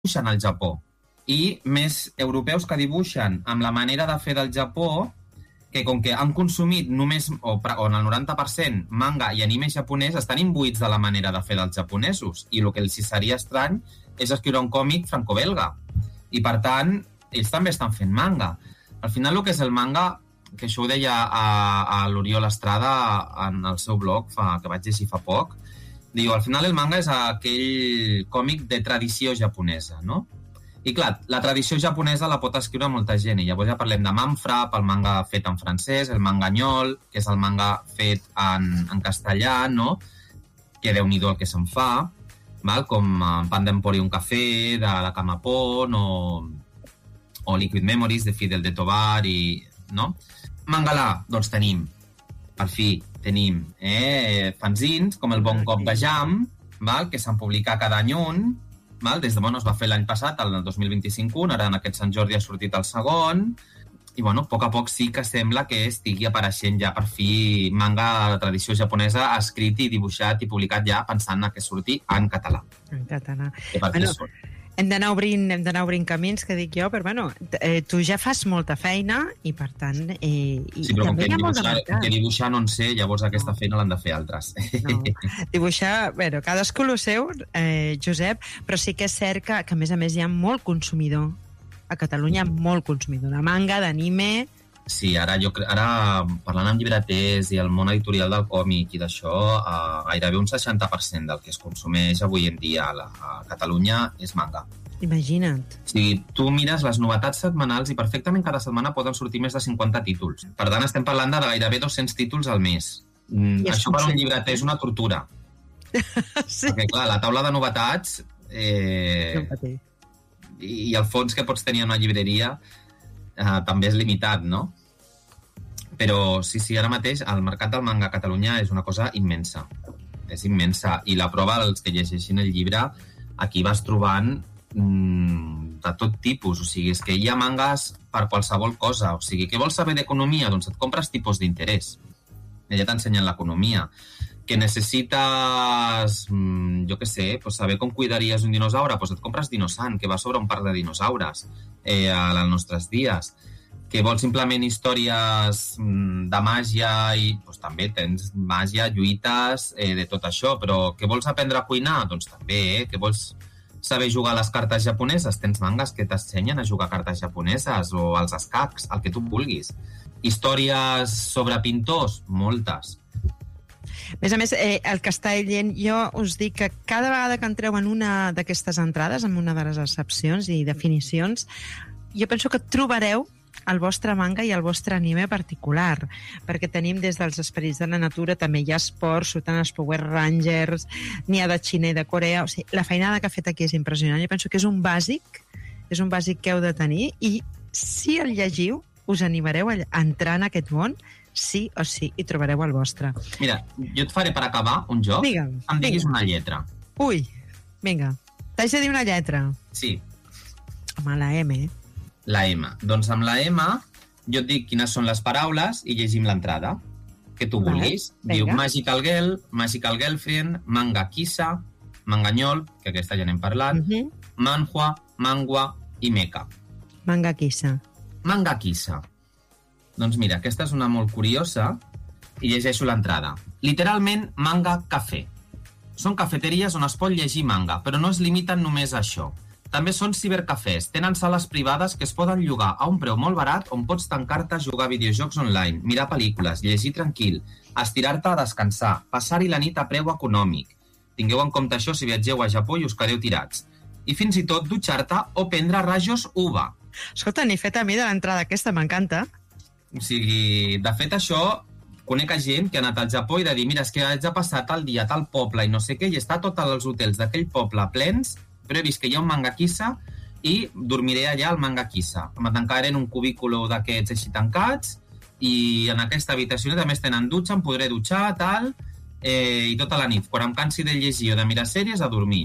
dibuixen al Japó. I més europeus que dibuixen amb la manera de fer del Japó, que com que han consumit només, o en el 90%, manga i anime japonès, estan imbuïts de la manera de fer dels japonesos. I el que els seria estrany és escriure un còmic franco-belga. I, per tant, ells també estan fent manga. Al final, el que és el manga, que això ho deia a l'Oriol Estrada en el seu blog, que vaig llegir fa poc, diu, al final el manga és aquell còmic de tradició japonesa, no? I clar, la tradició japonesa la pot escriure molta gent, i llavors ja parlem de Manfrap, el manga fet en francès, el manganyol, que és el manga fet en castellà, no? Que Déu-n'hi-do el que se'n fa, val? Com Pan d'Emporium Café, de Camapon, o Liquid Memories, de Fidel de Tovar, no? Mangalà, doncs tenim, per fi, tenim fanzins, com el Bon Cop de Jam, val? Que s'han publicat cada any un, des de, es va fer l'any passat, el 2025 un, ara en aquest Sant Jordi ha sortit el segon, i a poc a poc sí que sembla que estigui apareixent ja per fi manga de tradició japonesa escrit i dibuixat i publicat ja pensant que surti en català. En català. Hem d'anar obrint camins, que dic jo, però tu ja fas molta feina i per tant... Sí, però com que dibuixar no en sé, llavors aquesta feina l'han de fer altres. No. Dibuixar, cadascú el seu, Josep, però sí que és cert que a més hi ha molt consumidor. A Catalunya molt consumidor de manga, d'anime... Sí, ara parlant amb llibreters i el món editorial del còmic i d'això, gairebé un 60% del que es consumeix avui en dia a Catalunya és manga. Imagina't. Sí, tu mires les novetats setmanals i perfectament cada setmana poden sortir més de 50 títols. Per tant, estem parlant de gairebé 200 títols al mes. Això per un llibreter és una tortura. Sí. Perquè, clar, la taula de novetats i el fons que pots tenir en una llibreria també és limitat, no? Però sí, ara mateix el mercat del manga a Catalunya és una cosa immensa. És immensa. I la prova, els que llegeixin el llibre, aquí vas trobant de tot tipus. O sigui, és que hi ha mangas per qualsevol cosa. O sigui, què vols saber d'economia? Doncs et compres tipus d'interès. Ja t'ensenyen l'economia. Que necessites, jo què sé, saber com cuidaries un dinosaure, doncs et compres Dinosan, que va sobre un parc de dinosaures als nostres dies. Que vols simplement històries de màgia i també tens màgia, lluites, de tot això, però que vols aprendre a cuinar? Doncs també, que vols saber jugar a les cartes japoneses? Tens mangas que t'ensenyen a jugar a cartes japoneses o als escacs, el que tu vulguis. Històries sobre pintors? Moltes. A més, el que està llegint, jo us dic que cada vegada que entreu en una d'aquestes entrades, en una de les excepcions i definicions, jo penso que trobareu el vostre manga i el vostre anime particular, perquè tenim des dels Esperits de la Natura, també hi ha esports, surten els Power Rangers, n'hi ha de Xina i de Corea, o sigui, la feinada que ha fet aquí és impressionant. Jo penso que és un bàsic que heu de tenir, i si el llegiu, us animareu a entrar en aquest món, sí o sí, i trobareu el vostre. Mira, jo et faré per acabar un joc. Digue'm. Em diguis una lletra. Ui, vinga. T'haig de dir una lletra? Sí. Home, la M. La M. Doncs amb la M jo et dic quines són les paraules i llegim l'entrada. Que tu vulguis. Diu Magical Girl, Magical Girlfriend, Manga Kissa, Manganyol, que aquesta ja n'hem parlat, Manhua, Mangua i Mecha. Manga Kissa. Manga Kissa. Doncs mira, aquesta és una molt curiosa i llegeixo l'entrada. Literalment, manga cafè. Són cafeteries on es pot llegir manga, però no es limiten només a això. També són cibercafès. Tenen sales privades que es poden llogar a un preu molt barat on pots tancar-te a jugar a videojocs online, mirar pel·lícules, llegir tranquil, estirar-te a descansar, passar-hi la nit a preu econòmic. Tingueu en compte això si viatgeu a Japó i us quedeu tirats. I fins i tot dutxar-te o prendre rajos UVA. Escolta, n'he fet a mi de l'entrada aquesta, m'encanta. O sigui, de fet això, conec gent que ha anat al Japó i de dir, mira, és que haig de passar tal dia a tal poble i no sé què, i està tots els hotels d'aquell poble plens, però he vist que hi ha un manga Kissa i dormiré allà al manga Kissa. Em tancaré en un cubículo d'aquests així tancats i en aquesta habitació també tenen dutxa, em podré dutxar, tal, i tota la nit. Quan em cansi de llegir o de mirar sèries, a dormir.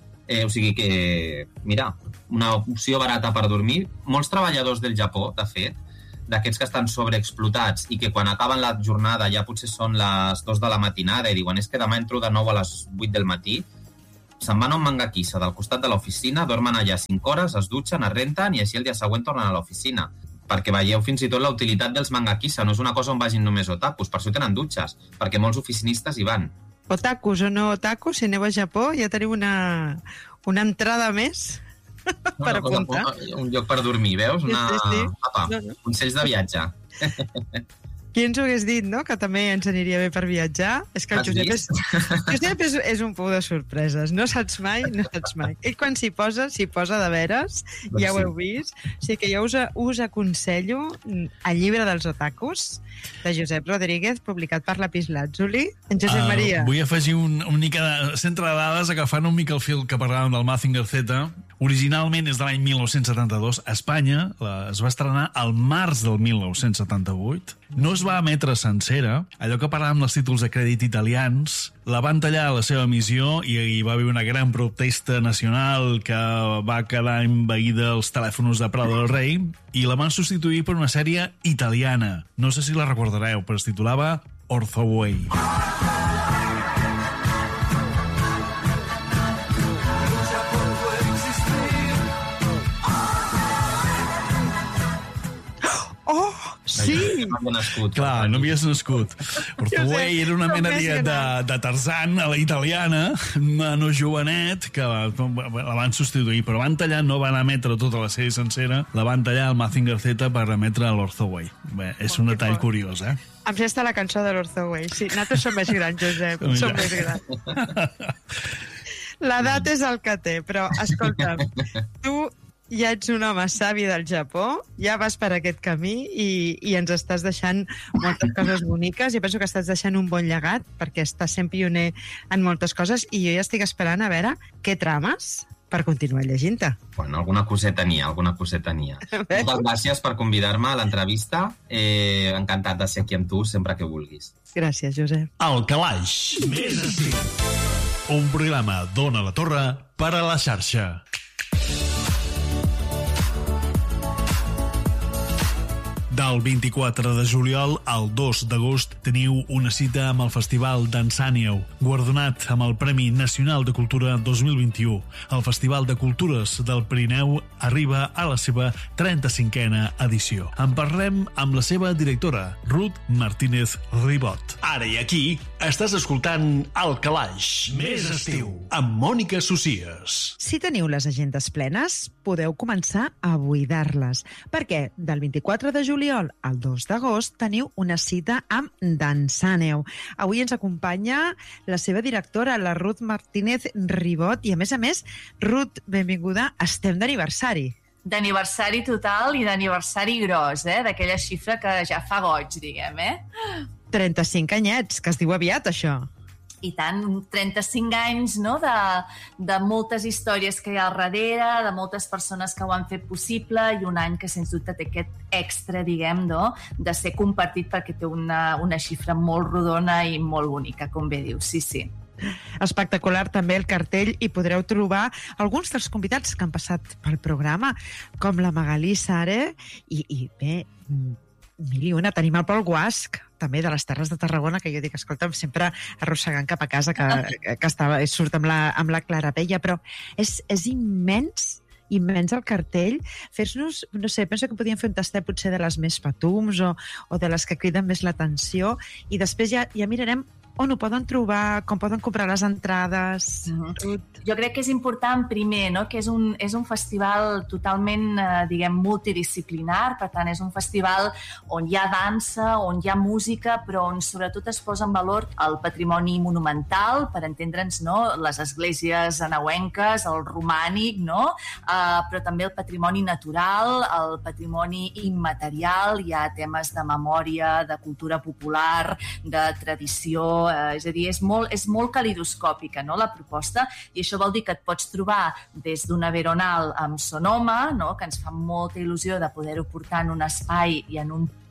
O sigui que, mira, una opció barata per dormir. Molts treballadors del Japó, de fet, d'aquests que estan sobreexplotats i que quan acaben la jornada ja potser són les 2 de la matinada i diuen és que demà entro de nou a les 8 del matí, se'n van a un mangaquissa del costat de l'oficina, dormen allà 5 hores, es dutxen, es renten i així el dia següent tornen a l'oficina. Perquè veieu fins i tot la utilitat dels mangaquissa, no és una cosa on vagin només otakus, per això tenen dutxes, perquè molts oficinistes hi van. Otakus o no otakus, si aneu a Japó ja teniu una entrada més per apuntar. Un lloc per dormir, veus? Sí. Apa, consells de viatge. Qui ens ho hagués dit, no?, que també ens aniria bé per viatjar? És que el Josep és un pou de sorpreses. No saps mai. Ell quan s'hi posa de veres, ja ho heu vist. O sigui que jo us aconsello el llibre dels otakus, de Josep Rodríguez, publicat per Lapislàtzuli. En Josep Maria. Vull afegir una mica de centre de dades, agafant un mica el fil que parlàvem del Mazinger Z. Originalment és de l'any 1972. A Espanya es va estrenar al març del 1978. No es va emetre sencera. Allò que parlàvem dels títols de crèdit italians, la van tallar a la seva emissió i hi va haver una gran protesta nacional que va quedar envaïda els telèfons de Prado del Rei i la van substituir per una sèrie italiana. No sé si la recordareu, però es titulava Orthoway. Sí! Clar, no havies nascut. Orthoway era una mena de Tarzan a la italiana, no jovenet, que la van substituir, però van tallar, no van emetre tota la sèrie sencera, la van tallar al Mazinger Z per emetre l'Orthoway. Bé, és un detall curiós, eh? Em sé estar la cançó de l'Orthoway. Sí, nosaltres som més grans, Josep. Som més grans. L'edat és el que té, però, escolta'm, tu ja ets un home savi del Japó, ja vas per aquest camí i ens estàs deixant moltes coses boniques i penso que estàs deixant un bon llegat perquè estàs sent pioner en moltes coses i jo ja estic esperant a veure què trames per continuar llegint-te. Bueno, alguna coseta n'hi ha. Moltes gràcies per convidar-me a l'entrevista. Encantat de ser aquí amb tu sempre que vulguis. Gràcies, Josep. El Calaix. Més estil. Un programa d'Ona la Torre per a la xarxa. Del 24 de juliol al 2 d'agost teniu una cita amb el Festival d'Ensànieu, guardonat amb el Premi Nacional de Cultura 2021. El Festival de Cultures del Pirineu arriba a la seva 35a edició. En parlem amb la seva directora, Ruth Martínez Ribot. Ara i aquí estàs escoltant El Calaix, més estiu, amb Mònica Socias. Si teniu les agendes plenes, podeu començar a buidar-les, perquè del 24 de juliol al 2 d'agost teniu una cita amb D'Ensàneu. Avui ens acompanya la seva directora, la Ruth Martínez Ribot, i a més, Ruth, benvinguda, estem d'aniversari. D'aniversari total i d'aniversari gros, d'aquella xifra que ja fa goig, diguem, 35 anyets, que es diu aviat, això. I tant, 35 anys, no?, de moltes històries que hi ha al darrere, de moltes persones que ho han fet possible i un any que, sens dubte, té aquest extra, diguem, no?, de ser compartit perquè té una xifra molt rodona i molt bonica, com bé dius, sí. Espectacular també el cartell i podreu trobar alguns dels convidats que han passat pel programa, com la Magalí Sare i bé, mil i una. Tenim el Pol Guasc, també de les Terres de Tarragona, que jo dic, escolta'm, sempre arrossegant cap a casa, que surt amb la Clara Pella, però és immens el cartell. Fes-nos, no sé, penso que podíem fer un tastet potser de les més patums o de les que criden més l'atenció, i després ja mirarem on ho poden trobar, com poden comprar les entrades. Jo crec que és important, primer, no?, que és un festival totalment, diguem, multidisciplinar, per tant, és un festival on hi ha dansa, on hi ha música, però on sobretot es posa en valor el patrimoni monumental, per entendre'ns, no?, les esglésies anauenques, el romànic, no?, però també el patrimoni natural, el patrimoni immaterial, hi ha temes de memòria, de cultura popular, de tradició, és a dir, és molt calidoscòpica, no?, la proposta, i això vol dir que et pots trobar des d'una veronal amb Sonoma, no?, que ens fa molta il·lusió de poder-ho portar en un espai i en un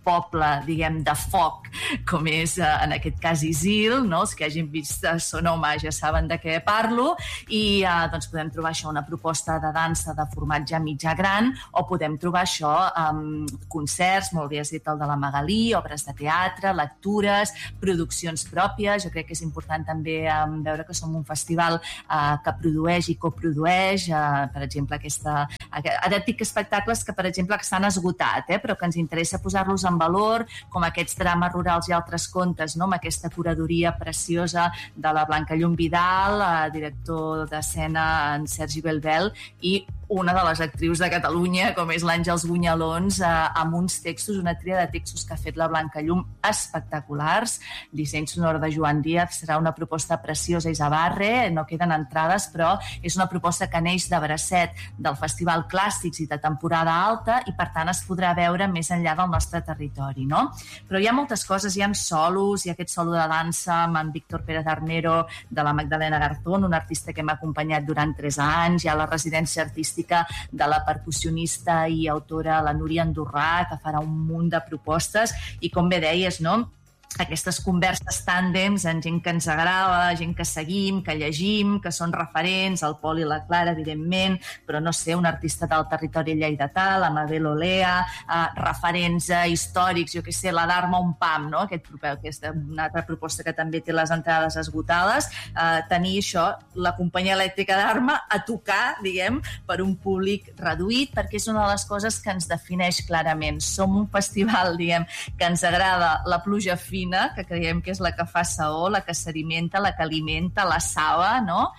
poble, diguem, de foc, com és en aquest cas Isil, no? Els que hagin vist Sonoma ja saben de què parlo, i doncs podem trobar això, una proposta de dansa de formatge mitjà gran, o podem trobar això, concerts, molt bé has dit el de la Magalí, obres de teatre, lectures, produccions pròpies. Jo crec que és important també veure que som un festival que produeix i coprodueix, per exemple, ara et dic espectacles que, per exemple, que s'han esgotat, però que ens interessa posar-los en valor, com aquests drames rurals i altres contes, no? Amb aquesta curadoria preciosa de la Blanca Llum Vidal, director d'escena en Sergi Belbel, i una de les actrius de Catalunya, com és l'Àngels Bunyalons, amb uns textos, una tria de textos que ha fet la Blanca Llum espectaculars. Disseny sonor de Joan Díaz, serà una proposta preciosa i Zabarre, no queden entrades, però és una proposta que neix de bracet del Festival Clàssics i de temporada alta, i per tant es podrà veure més enllà del nostre territori, no? Però hi ha moltes coses, hi ha solos, hi ha aquest solo de dansa amb en Víctor Pérez Armero de la Magdalena Garzón, un artista que m'ha acompanyat durant 3 anys, hi ha la residència artística de la percussionista i autora la Núria Andorrà, que farà un munt de propostes, i com bé deies, no?, aquestes converses tàndems amb gent que ens agrada, gent que seguim, que llegim, que són referents, el Pol i la Clara, evidentment, però no sé, un artista del territori lleidatà, la Mabel Olea, referents històrics, jo què sé, la Dharma Pam, no? Aquesta una altra proposta que també té les entrades esgotades, tenir això, la companyia elèctrica d'Arma a tocar, diguem, per un públic reduït, perquè és una de les coses que ens defineix clarament. Som un festival, diguem, que ens agrada la pluja fina, que creiem que és la que fa saó, la que s'alimenta, la que alimenta, la saba, no?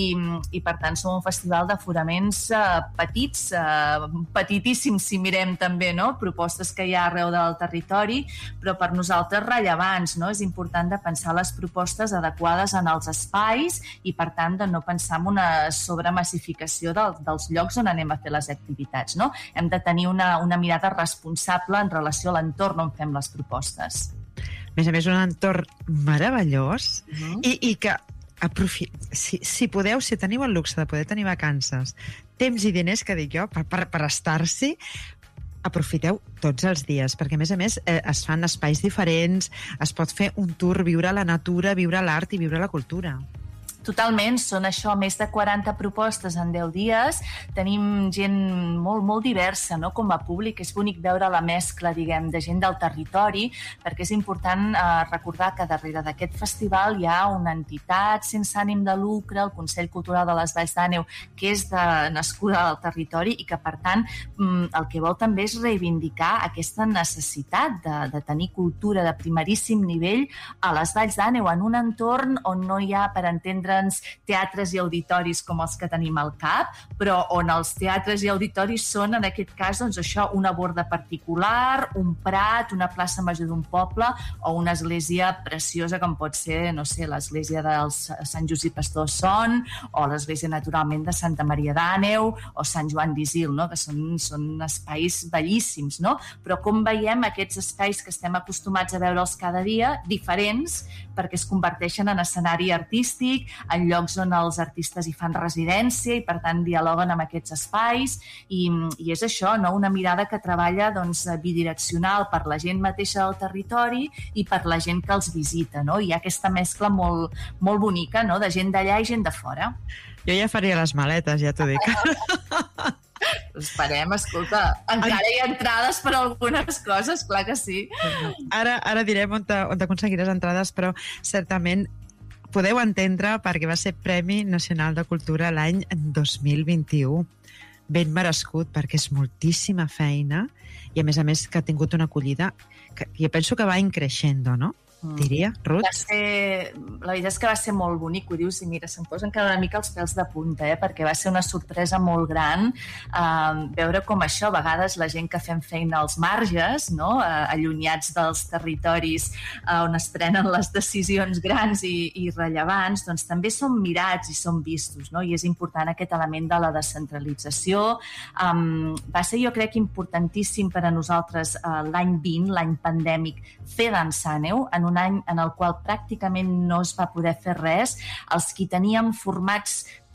I per tant som un festival d'aforaments petits, petitíssims si mirem també, no? Propostes que hi ha arreu del territori, però per nosaltres rellevants, no? És important de pensar les propostes adequades en els espais i per tant de no pensar en una sobremassificació dels llocs on anem a fer les activitats, no? Hem de tenir una mirada responsable en relació a l'entorn on fem les propostes. A més, un entorn meravellós i que si podeu, si teniu el luxe de poder tenir vacances, temps i diners, que dic jo, per estar-s'hi, aprofiteu tots els dies, perquè a més es fan espais diferents, es pot fer un tour, viure la natura, viure l'art i viure la cultura. Totalment, són això, més de 40 propostes en 10 dies. Tenim gent molt, molt diversa, no?, com a públic. És bonic veure la mescla, diguem, de gent del territori, perquè és important recordar que darrere d'aquest festival hi ha una entitat sense ànim de lucre, el Consell Cultural de les Valls d'Àneu, que és nascuda al territori i que, per tant, el que vol també és reivindicar aquesta necessitat de tenir cultura de primeríssim nivell a les Valls d'Àneu, en un entorn on no hi ha, per entendre, teatres i auditoris com els que tenim al cap, però on els teatres i auditoris són, en aquest cas, doncs això, una borda particular, un prat, una plaça major d'un poble o una església preciosa com pot ser, no sé, l'església del Sant Josep Pastor Son o l'església, naturalment, de Santa Maria d'Àneu o Sant Joan d'Isil, no?, que són espais bellíssims, no? Però com veiem aquests espais que estem acostumats a veure'ls cada dia, diferents, perquè es converteixen en escenari artístic, en llocs on els artistes hi fan residència i, per tant, dialoguen amb aquests espais. I és això, no?, una mirada que treballa bidireccional per la gent mateixa del territori i per la gent que els visita, no? Hi ha aquesta mescla molt, molt bonica, no?, de gent d'allà i gent de fora. Jo ja faria les maletes, ja t'ho dic. Esperem, escolta, encara hi ha entrades per a algunes coses, clar que sí. Ara direm on aconseguiràs entrades, però certament podeu entendre perquè va ser Premi Nacional de Cultura l'any 2021. Ben merescut, perquè és moltíssima feina i, a més, que ha tingut una acollida que jo penso que va increixendo, no? Diria, Ruth? La veritat és que va ser molt bonic, ho dius, i mira, se'm posen cada una mica els pèls de punta, perquè va ser una sorpresa molt gran veure com això, a vegades la gent que fem feina als marges, no?, allunyats dels territoris on es prenen les decisions grans i rellevants, doncs també som mirats i som vistos, no?, i és important aquest element de la descentralització. Va ser, jo crec, importantíssim per a nosaltres l'any 20, l'any pandèmic, fer Dansàneu, en un any en el qual pràcticament no es va poder fer res. Els qui teníem formats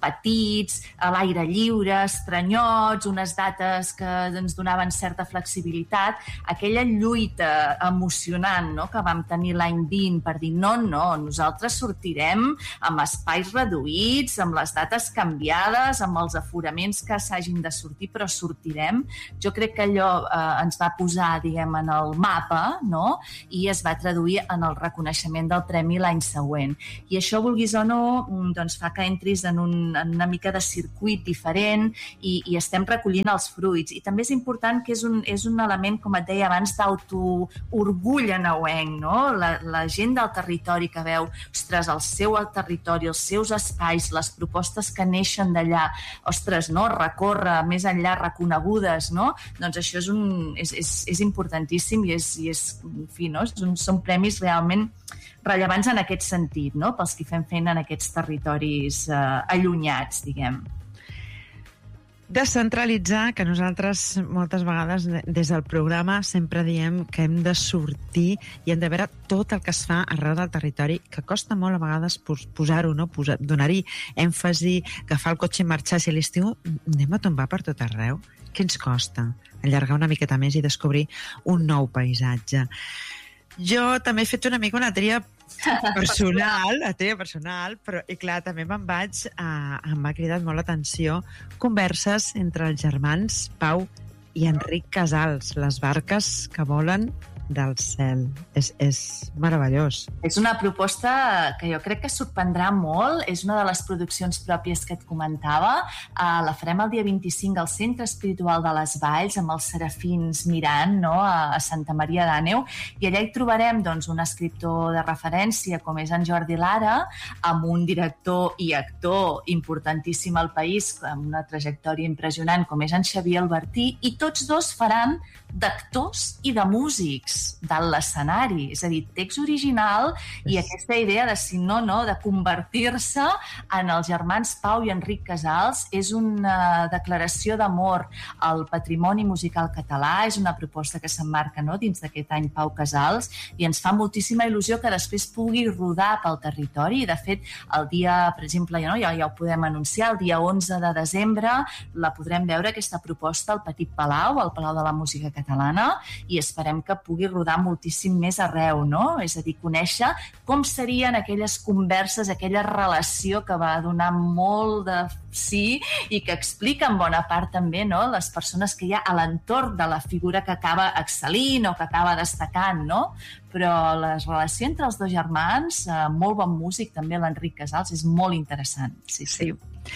petits, a l'aire lliure, estranyots, unes dates que ens donaven certa flexibilitat, aquella lluita emocionant, no?, que vam tenir l'any 20 per dir no, nosaltres sortirem amb espais reduïts, amb les dates canviades, amb els aforaments que s'hagin de sortir, però sortirem. Jo crec que allò ens va posar, diguem, en el mapa, no?, i es va traduir en el reconeixement del premi l'any següent. I això, vulguis o no, doncs fa que entris en una mica de circuit diferent i estem recollint els fruits. I també és important que és un element, com et deia abans, d'autoorgull aneuenc, no? La gent del territori que veu, ostres, el seu territori, els seus espais, les propostes que neixen d'allà, ostres, no?, recórrer més enllà, reconegudes, no? Doncs això és importantíssim i en fi, no? Són premis realment rellevants en aquest sentit, no?, pels que fem feina en aquests territoris allunyats, diguem. Descentralitzar, que nosaltres moltes vegades des del programa sempre diem que hem de sortir i hem de veure tot el que es fa arreu del territori, que costa molt a vegades posar-ho, no? Donar-hi èmfasi, agafar el cotxe i marxar. Si a l'estiu anem a tombar per tot arreu, què ens costa? Allargar una miqueta més i descobrir un nou paisatge. Jo també he fet una mica una tria personal, però, i clar, també em va cridat molt l'atenció converses entre els germans Pau i Enric Casals, les barques que volen del cel. És meravellós. És una proposta que jo crec que sorprendrà molt. És una de les produccions pròpies que et comentava. La farem el dia 25 al Centre Espiritual de les Valls, amb els serafins mirant, no?, a Santa Maria d'Àneu, i allà hi trobarem, doncs, un escriptor de referència com és en Jordi Lara, amb un director i actor importantíssim al país, amb una trajectòria impressionant com és en Xavier Albertí, i tots dos faran d'actors i de músics dalt l'escenari. És a dir, text original i aquesta idea de, si no, de convertir-se en els germans Pau i Enric Casals és una declaració d'amor al patrimoni musical català, és una proposta que s'emmarca, no?, dins d'aquest any Pau Casals, i ens fa moltíssima il·lusió que després pugui rodar pel territori. I, de fet, el dia, per exemple, ja ho podem anunciar, el dia 11 de desembre la podrem veure, aquesta proposta, al Petit Palau, al Palau de la Música Catalana, i esperem que pugui rodar moltíssim més arreu, no? És a dir, conèixer com serien aquelles converses, aquella relació que va donar molt de sí i que explica en bona part també, no?, les persones que hi ha a l'entorn de la figura que acaba excel·lint o que acaba destacant, no? Però la relació entre els dos germans, molt bon músic també l'Enric Casals, és molt interessant. Sí,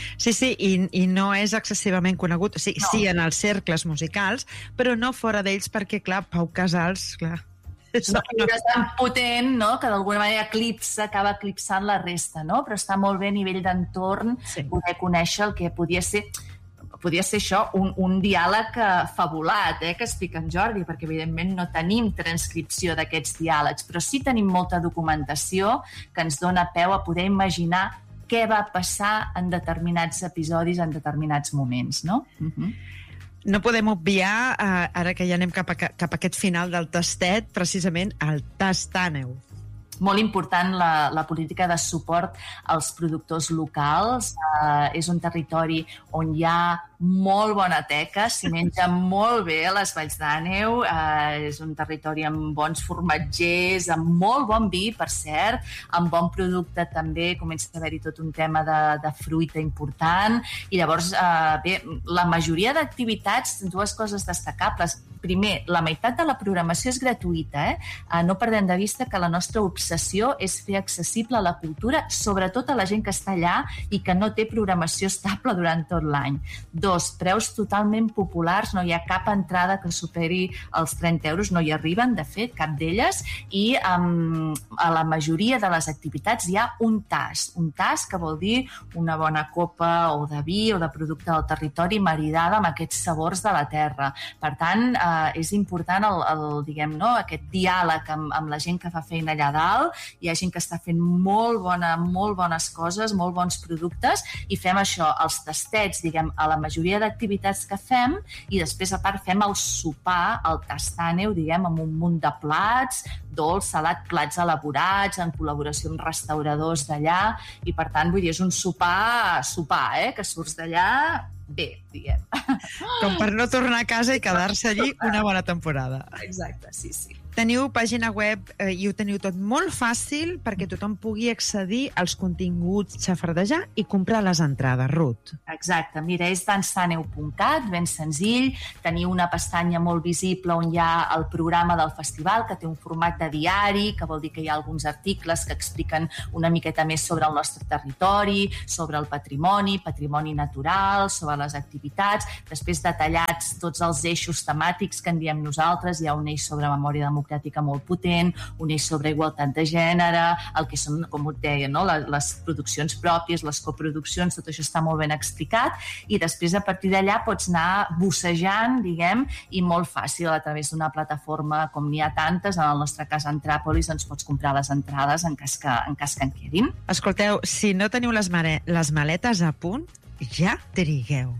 i no és excessivament conegut, sí en els cercles musicals, però no fora d'ells, perquè, clar, Pau Casals, clar... És una figura tan potent, no?, que d'alguna manera acaba eclipsant la resta, no? Però està molt bé a nivell d'entorn poder conèixer el que podia ser això, un diàleg fabulat, que explica en Jordi, perquè evidentment no tenim transcripció d'aquests diàlegs, però sí tenim molta documentació que ens dona peu a poder imaginar què va passar en determinats episodis, en determinats moments, no? No podem obviar, ara que ja anem cap a aquest final del tastet, precisament el Tastàneu. Molt important la política de suport als productors locals. És un territori on hi ha molt bona teca, s'hi menja molt bé a les Valls d'Àneu, és un territori amb bons formatgers, amb molt bon vi, per cert, amb bon producte també, comença a haver-hi tot un tema de fruita important, i llavors, bé, la majoria d'activitats, dues coses destacables. Primer, la meitat de la programació és gratuïta, no perdem de vista que la nostra obsessió és fer accessible la cultura, sobretot a la gent que està allà i que no té programació estable durant tot l'any. Dos, preus totalment populars, no hi ha cap entrada que superi els 30 euros, no hi arriben, de fet, cap d'elles, i a la majoria de les activitats hi ha un tas que vol dir una bona copa o de vi o de producte del territori maridada amb aquests sabors de la terra. Per tant, és important aquest diàleg amb la gent que fa feina allà dalt. Hi ha gent que està fent molt bones coses, molt bons productes, i fem això, els tastets, a la majoria d'activitats que fem, i després, a part, fem el sopar, el tastàneu, amb un munt de plats, dolç, salat, plats elaborats, en col·laboració amb restauradors d'allà, i per tant, vull dir, és un sopar, que surts d'allà bé, diguem. Com per no tornar a casa i quedar-se allí una bona temporada. Exacte, sí. Teniu pàgina web i ho teniu tot molt fàcil perquè tothom pugui accedir als continguts, xafardejar i comprar les entrades, Ruth. Exacte, mira, és dansaneu.cat, ben senzill. Teniu una pestanya molt visible on hi ha el programa del festival, que té un format de diari, que vol dir que hi ha alguns articles que expliquen una miqueta més sobre el nostre territori, sobre el patrimoni natural, sobre les activitats, després detallats tots els eixos temàtics que en diem nosaltres. Hi ha un eix sobre memòria democràtica molt potent, un eix sobre igualtat de gènere, el que són, com et deia, no? les produccions pròpies, les coproduccions, tot això està molt ben explicat, i després a partir d'allà pots anar bussejant, i molt fàcil a través d'una plataforma, com n'hi ha tantes, en el nostre cas Antràpolis, doncs pots comprar les entrades en cas que en quedin. Escolteu, si no teniu les maletes a punt, ja trigueu.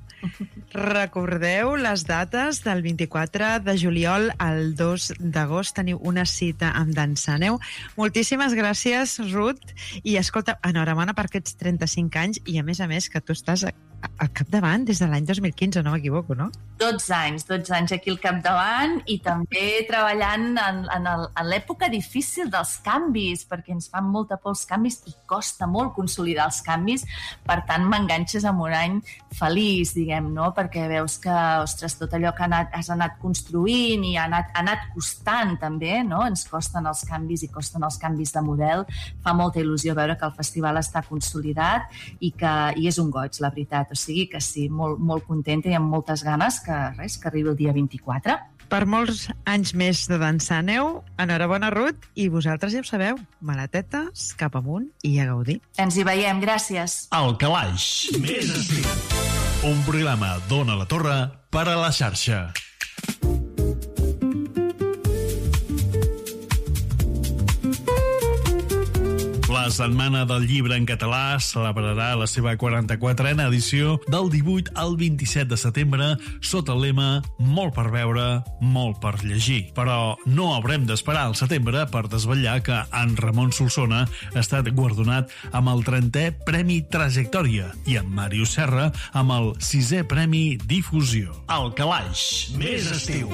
Recordeu les dates del 24 de juliol al 2 d'agost. Teniu una cita amb Dansaneu. Moltíssimes gràcies, Ruth. I escolta, enhorabona per aquests 35 anys i, a més, que tu estàs al capdavant des de l'any 2015, no m'equivoco, no? 12 anys aquí al capdavant, i també treballant en l'època difícil dels canvis, perquè ens fan molta por els canvis i costa molt consolidar els canvis. Per tant, m'enganxes amb un any feliç, no? Perquè veus que, ostres, tot allò que has anat construint i ha anat costant també, no? Ens costen els canvis i costen els canvis de model. Fa molta il·lusió veure que el festival està consolidat i és un goig, la veritat. O sigui que sí, molt contenta i amb moltes ganes que arribi el dia 24. Per molts anys més de Dansaneu, enhorabona, Ruth, i vosaltres ja ho sabeu, maletetes, cap amunt i a gaudir. Ens hi veiem, gràcies. El Calaix. Més estil. Un programa d'Ona la Torre per a la xarxa. La Setmana del Llibre en Català celebrarà la seva 44a edició del 18 al 27 de setembre sota el lema Molt per veure, molt per llegir. Però no haurem d'esperar al setembre per desvetllar que en Ramon Solsona ha estat guardonat amb el 30è Premi Trajectòria i en Màrius Serra amb el 6è Premi Difusió. El Calaix. Més estiu.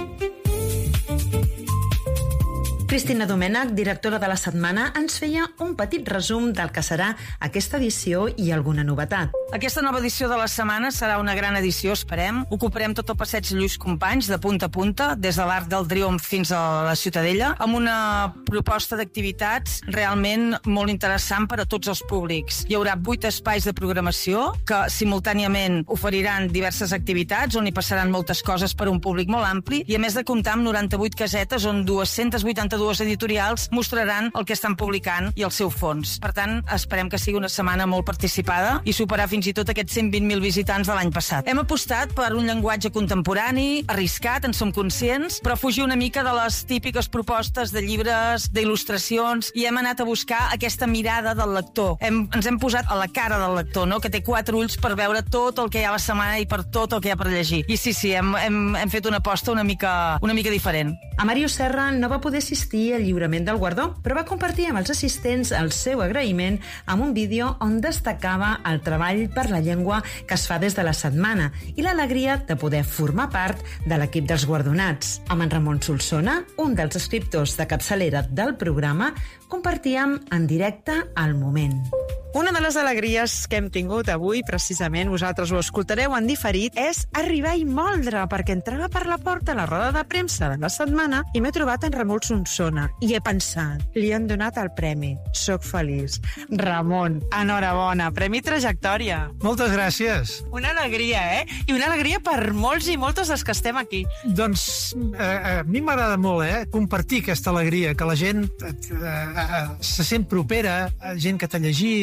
Cristina Domènech, directora de la setmana, ens feia un petit resum del que serà aquesta edició i alguna novetat. Aquesta nova edició de la setmana serà una gran edició, esperem. Ocuparem tot el passeig Lluís Companys, de punta a punta, des de l'Arc del Triomf fins a la Ciutadella, amb una proposta d'activitats realment molt interessant per a tots els públics. Hi haurà 8 espais de programació que simultàniament oferiran diverses activitats on hi passaran moltes coses per a un públic molt ampli, i a més de comptar amb 98 casetes on 282 editorials mostraran el que estan publicant i el seu fons. Per tant, esperem que sigui una setmana molt participada i superar fins i tot aquests 120.000 visitants de l'any passat. Hem apostat per un llenguatge contemporani, arriscat, en som conscients, però fugir una mica de les típiques propostes de llibres, d'il·lustracions, i hem anat a buscar aquesta mirada del lector. Ens hem posat a la cara del lector, no? Que té 4 ulls per veure tot el que hi ha a la setmana i per tot el que hi ha per llegir. I sí, hem fet una aposta una mica diferent. A Màrius Serra no va poder assistir al lliurament del guardó, però va compartir amb els assistents el seu agraïment amb un vídeo on destacava el treball per la llengua que es fa des de la setmana i l'alegria de poder formar part de l'equip dels guardonats. Amb en Ramon Solsona, un dels escriptors de capçalera del programa, compartíem en directe el moment. Una de les alegries que hem tingut avui, precisament, vosaltres ho escoltareu en diferit, és arribar i moldre, perquè entrava per la porta la roda de premsa de la setmana i m'he trobat en Ramon Solsona. I he pensat, li han donat el premi. Soc feliç. Ramon, enhorabona, Premi Trajectòria. Moltes gràcies. Una alegria, I una alegria per molts i moltes dels que estem aquí. Doncs a mi m'agrada molt, compartir aquesta alegria, que la gent se sent propera, gent que t'ha llegit,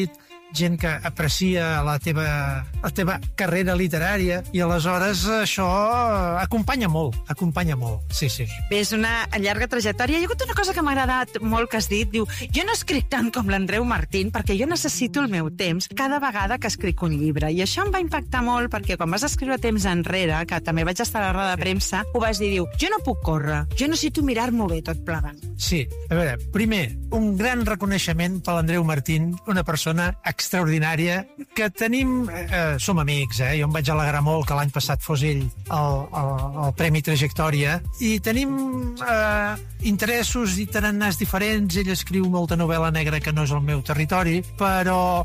gent que aprecia la teva carrera literària, i aleshores això acompanya molt, sí. Bé, és una llarga trajectòria. Hi ha hagut una cosa que m'ha agradat molt que has dit, diu, jo no escric tant com l'Andreu Martín perquè jo necessito el meu temps cada vegada que escric un llibre, i això em va impactar molt perquè quan vas escriure temps enrere, que també vaig estar a la roda de premsa, ho vas dir, diu, jo no puc córrer, jo necessito mirar-m'ho bé tot plegant. Sí, a veure, primer, un gran reconeixement per l'Andreu Martín, una persona extraordinària, que tenim... som amics, jo em vaig alegrar molt que l'any passat fos ell el Premi Trajectòria, i tenim interessos i tarannàs diferents. Ell escriu molta novel·la negra que no és el meu territori, però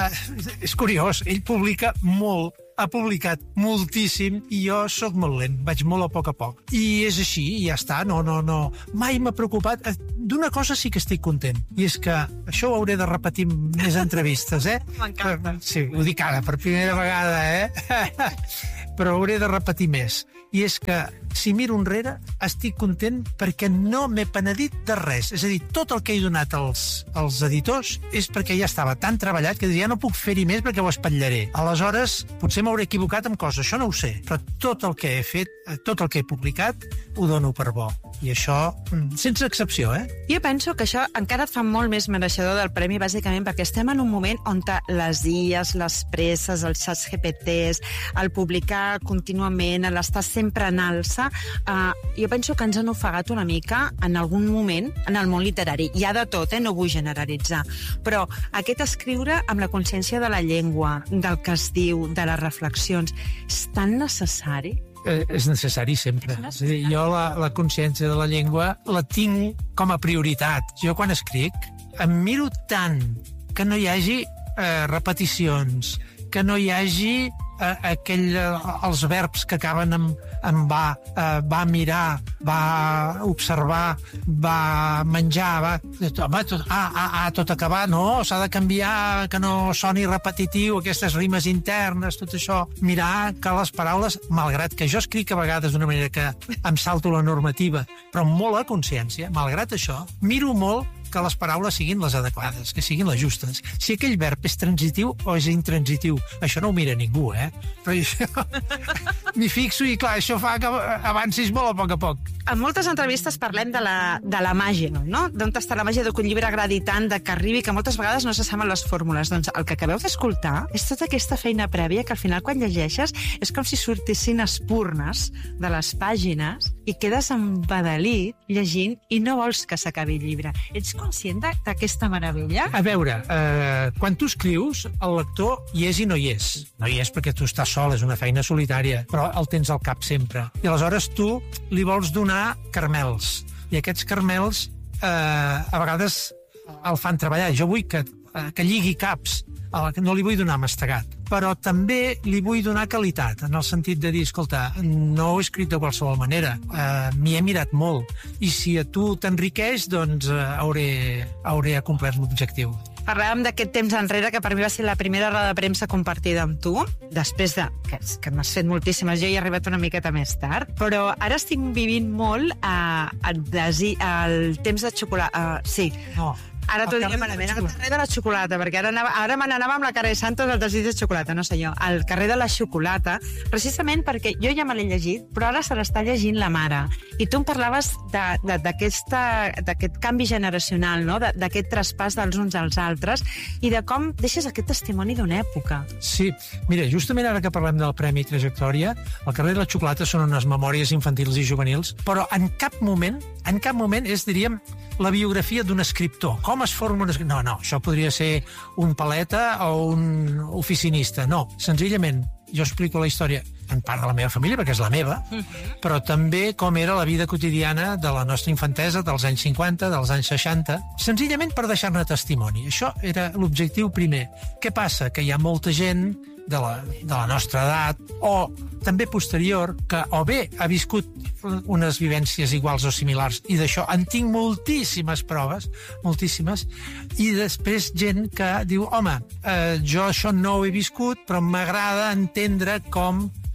és curiós, ell publica molt, ha publicat moltíssim, i jo sóc molt lent, vaig molt a poc. I és així, i ja està, no. Mai m'ha preocupat. D'una cosa sí que estic content, i és que això ho hauré de repetir més entrevistes, M'encanta. Sí, ho dic ara, per primera vegada, però ho hauré de repetir més. I és que, si miro enrere, estic content perquè no m'he penedit de res. És a dir, tot el que he donat als editors és perquè ja estava tan treballat que ja no puc fer-hi més perquè ho espatllaré. Aleshores, potser m'hauré equivocat amb coses, això no ho sé, però tot el que he fet, tot el que he publicat, ho dono per bo. I això, sense excepció, Jo penso que això encara et fa molt més mereixedor del premi, bàsicament perquè estem en un moment on les IAs, les presses, els xats GPTs, el publicar contínuament, l'estar sempre en alça, jo penso que ens han ofegat una mica en algun moment en el món literari. Hi ha de tot, no vull generalitzar, però aquest escriure amb la consciència de la llengua, del que es diu, de les reflexions, és tan necessari? És necessari sempre. És a dir, jo la consciència de la llengua la tinc com a prioritat. Jo quan escric em miro tant que no hi hagi repeticions, que no hi hagi els verbs que acaben amb va mirar, va observar, va menjar, tot acabar, no, s'ha de canviar, que no soni repetitiu, aquestes rimes internes, tot això. Mirar que les paraules, malgrat que jo escric a vegades d'una manera que em salto la normativa, però amb molt a consciència, malgrat això, miro molt que les paraules siguin les adequades, que siguin les justes. Si aquell verb és transitiu o és intransitiu, això no ho mira ningú, però això m'hi fixo i, clar, això fa que avancis molt a poc. En moltes entrevistes parlem de la màgia, no? D'on està la màgia de que un llibre agradi tant, de que arribi, que moltes vegades no se saben les fórmules. Doncs el que acabeu d'escoltar és tota aquesta feina prèvia que al final quan llegeixes és com si sortissin espurnes de les pàgines i quedes embadalit llegint i no vols que s'acabi el llibre. Ets conscient d'aquesta meravella? A veure, quan tu escrius, el lector hi és i no hi és. No hi és perquè tu estàs sol, és una feina solitària, però el tens al cap sempre. I aleshores tu li vols donar caramels. I aquests caramels a vegades el fan treballar. Jo vull que lligui caps, no li vull donar mastegat. Però també li vull donar qualitat, en el sentit de dir, escolta, no ho he escrit de qualsevol manera, m'hi he mirat molt, i si a tu t'enriqueix, doncs hauré complert l'objectiu. Parlàvem d'aquest temps enrere, que per mi va ser la primera roda de premsa compartida amb tu, després que m'has fet moltíssimes, jo hi he arribat una miqueta més tard, però ara estic vivint molt el temps de xocolata. Sí. No. Ara t'ho diria malament, el carrer de la xocolata, perquè ara me n'anava amb la cara de Santos del desig de xocolata, no sé jo, el carrer de la xocolata, precisament perquè jo ja me l'he llegit, però ara se l'està llegint la mare. I tu em parlaves d'aquest canvi generacional, no? D'aquest traspàs dels uns als altres, i de com deixes aquest testimoni d'una època. Sí, mira, justament ara que parlem del Premi Trajectòria, el carrer de la xocolata són unes memòries infantils i juvenils, però en cap moment és, diríem, la biografia d'un escriptor. Com es forma un escriptor? No, això podria ser un paleta o un oficinista. No, senzillament, jo explico la història en part de la meva família, perquè és la meva, però també com era la vida quotidiana de la nostra infantesa, dels anys 50, dels anys 60, senzillament per deixar-ne testimoni. Això era l'objectiu primer. Què passa? Que hi ha molta gent de la nostra edat, o també posterior, que o bé ha viscut unes vivències iguals o similars, i d'això en tinc moltíssimes proves, moltíssimes, i després gent que diu, home, jo això no ho he viscut, però m'agrada entendre com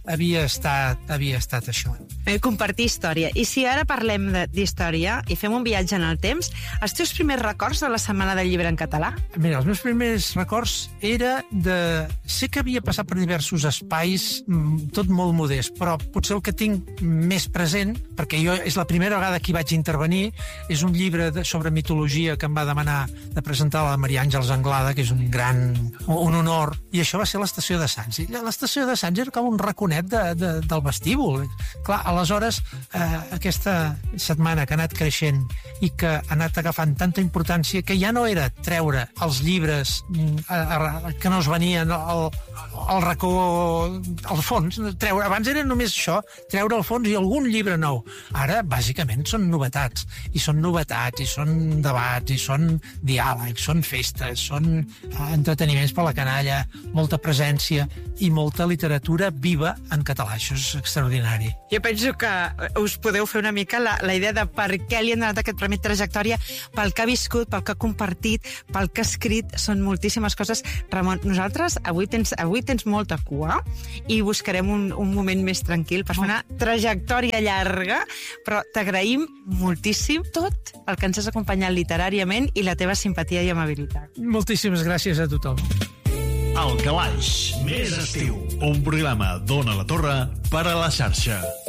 havia estat això. Compartir història. I si ara parlem d'història i fem un viatge en el temps, els teus primers records de la Setmana del Llibre en català? Mira, els meus primers records era de... Sé que havia passat per diversos espais, tot molt modest, però potser el que tinc més present, perquè jo és la primera vegada que hi vaig intervenir, és un llibre sobre mitologia que em va demanar de presentar la Maria Àngels Anglada, que és un honor, i això va ser l'estació de Sants. I l'estació de Sants era com un raconet del vestíbul. Clar, aleshores, aquesta setmana que ha anat creixent i que ha anat agafant tanta importància que ja no era treure els llibres que no es venien al racó, al fons. Abans era només això, treure al fons i algun llibre nou. Ara, bàsicament, són novetats. I són debats, i són diàlegs, són festes, són entreteniments per la canalla, molta presència i molta literatura viva en català. Això és extraordinari. Jo penso que us podeu fer una mica la idea de per què li han donat aquest premi trajectòria, pel que ha viscut, pel que ha compartit, pel que ha escrit. Són moltíssimes coses. Ramon, nosaltres avui tens molta cua i buscarem un moment més tranquil per fer una trajectòria llarga, però t'agraïm moltíssim tot el que ens has acompanyat literàriament i la teva simpatia i amabilitat. Moltíssimes gràcies a tothom. El Calaix, més estiu. Un programa d'Ona la Torre per a la xarxa.